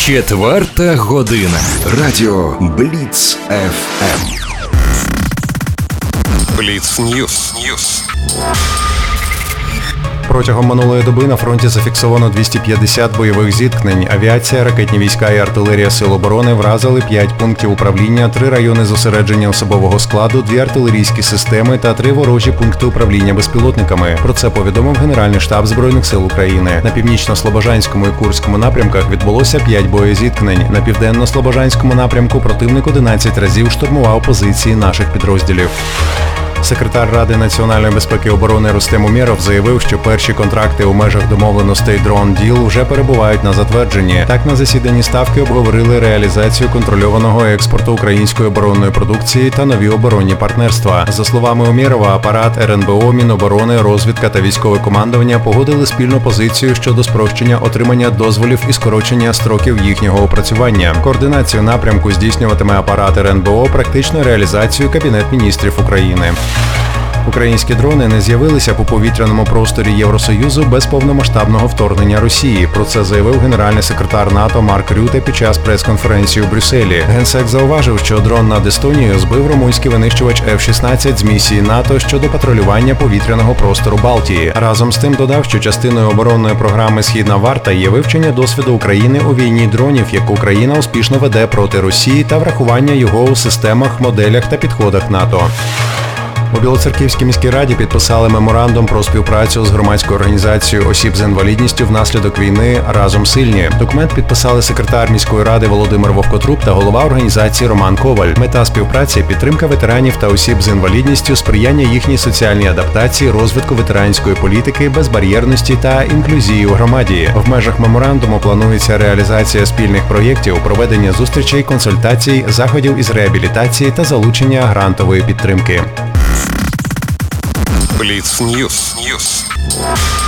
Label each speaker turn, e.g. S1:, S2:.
S1: 4 година.
S2: Радіо Бліц ФМ.
S1: Бліц Ньюс.
S3: Протягом минулої доби на фронті зафіксовано 250 бойових зіткнень. Авіація, ракетні війська і артилерія Сил оборони вразили 5 пунктів управління, 3 райони зосередження особового складу, 2 артилерійські системи та 3 ворожі пункти управління безпілотниками. Про це повідомив Генеральний штаб Збройних сил України. На північно-слобожанському і Курському напрямках відбулося 5 боєзіткнень. На південно-слобожанському напрямку противник 11 разів штурмував позиції наших підрозділів. Секретар Ради національної безпеки і оборони Рустем Умєров заявив, що перші контракти у межах домовленостей Drone Deal вже перебувають на затвердженні. Так, на засіданні Ставки обговорили реалізацію контрольованого експорту української оборонної продукції та нові оборонні партнерства. За словами Умєрова, апарат РНБО, Міноборони, розвідка та військове командування погодили спільну позицію щодо спрощення отримання дозволів і скорочення строків їхнього опрацювання. Координацію напрямку здійснюватиме апарат РНБО, практичну реалізацію Кабінет міністрів України. Українські дрони не з'явилися по повітряному просторі Євросоюзу без повномасштабного вторгнення Росії. Про це заявив генеральний секретар НАТО Марк Рюте під час прес-конференції у Брюсселі. Генсек зауважив, що дрон над Естонією збив румунський винищувач F-16 з місії НАТО щодо патрулювання повітряного простору Балтії. Разом з тим додав, що частиною оборонної програми «Східна варта» є вивчення досвіду України у війні дронів, яку Україна успішно веде проти Росії, та врахування його у системах, моделях та підходах НАТО. У Білоцерківській міській раді підписали меморандум про співпрацю з громадською організацією осіб з інвалідністю внаслідок війни «Разом сильні». Документ підписали секретар міської ради Володимир Вовкотруб та голова організації Роман Коваль. Мета співпраці – підтримка ветеранів та осіб з інвалідністю, сприяння їхній соціальній адаптації, розвитку ветеранської політики, безбар'єрності та інклюзії у громаді. В межах меморандуму планується реалізація спільних проєктів, проведення зустрічей, консультацій, заходів із реабілітації та залучення грантової підтримки.
S1: Бліц Ньюс.